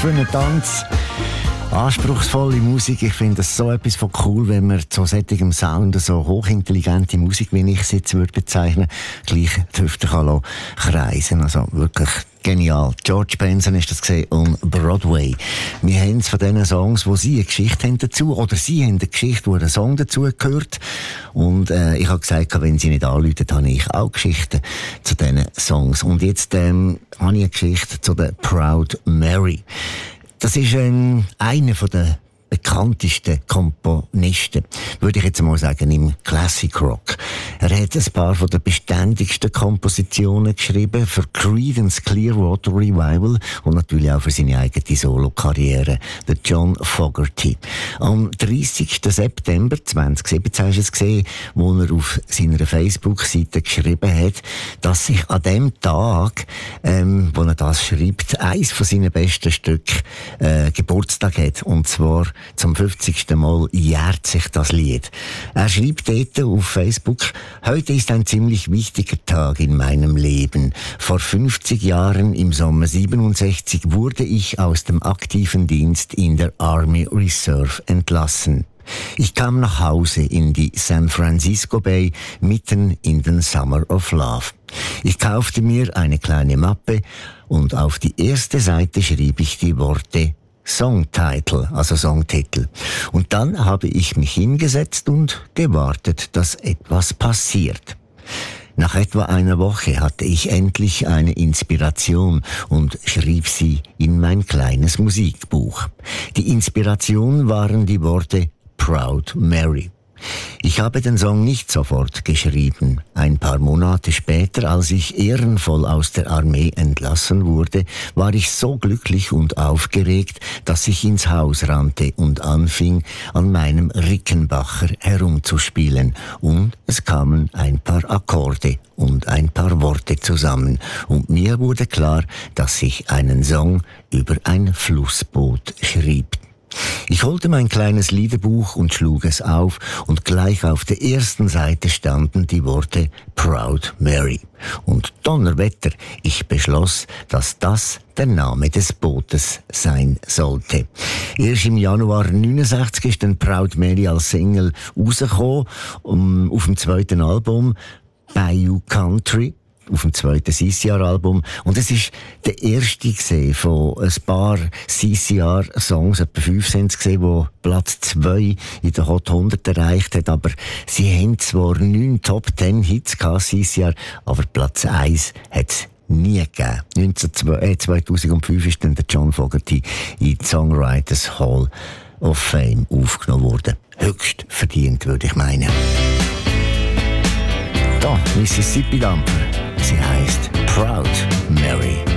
für einen Tanz. Anspruchsvolle Musik, ich finde das so etwas von cool, wenn man zu solchem Sound so hochintelligente Musik, wie ich es jetzt würde bezeichnen, gleich die Hüfte kann kreisen. Also wirklich genial. George Benson ist das gesehen on Broadway. Wir haben es von diesen Songs, wo sie eine Geschichte haben dazu, oder sie haben eine Geschichte, wo ein Song dazu gehört. Und ich habe gesagt, wenn sie nicht anrufen, habe ich auch Geschichten zu diesen Songs. Und jetzt habe ich eine Geschichte zu der Proud Mary. Das ist einer der bekanntesten Komponisten, würde ich jetzt mal sagen, im Classic Rock. Er hat ein paar von der beständigsten Kompositionen geschrieben für Creedence Clearwater Revival und natürlich auch für seine eigene Solo-Karriere, der John Fogerty. Am 30. September 2017 hast du es gesehen, wo er auf seiner Facebook-Seite geschrieben hat, dass sich an dem Tag, wo er das schreibt, eins von seinen besten Stücken Geburtstag hat, und zwar zum 50. Mal jährt sich das Lied. Er schreibt dort auf Facebook: Heute ist ein ziemlich wichtiger Tag in meinem Leben. Vor 50 Jahren, im Sommer 67, wurde ich aus dem aktiven Dienst in der Army Reserve entlassen. Ich kam nach Hause in die San Francisco Bay mitten in den Summer of Love. Ich kaufte mir eine kleine Mappe und auf die erste Seite schrieb ich die Worte Songtitle, also Songtitel. Und dann habe ich mich hingesetzt und gewartet, dass etwas passiert. Nach etwa einer Woche hatte ich endlich eine Inspiration und schrieb sie in mein kleines Musikbuch. Die Inspiration waren die Worte Proud Mary. Ich habe den Song nicht sofort geschrieben. Ein paar Monate später, als ich ehrenvoll aus der Armee entlassen wurde, war ich so glücklich und aufgeregt, dass ich ins Haus rannte und anfing, an meinem Rickenbacker herumzuspielen. Und es kamen ein paar Akkorde und ein paar Worte zusammen. Und mir wurde klar, dass ich einen Song über ein Flussboot schrieb. Ich holte mein kleines Liederbuch und schlug es auf, und gleich auf der ersten Seite standen die Worte Proud Mary. Und Donnerwetter, ich beschloss, dass das der Name des Bootes sein sollte. Erst im Januar 1969 ist dann Proud Mary als Single rausgekommen, auf dem zweiten Album Bayou Country, auf dem zweiten CCR-Album. Und es ist der erste von ein paar CCR-Songs, etwa 5 sind es gesehen, die Platz 2 in der Hot 100 erreicht hat. Aber sie haben zwar 9 Top-10-Hits gehabt, CCR, aber Platz 1 hat es nie gegeben. 2005 ist dann der John Fogerty in die Songwriters Hall of Fame aufgenommen worden. Höchst verdient, würde ich meinen. Da, Mississippi Dumper. Sie heißt Proud Mary.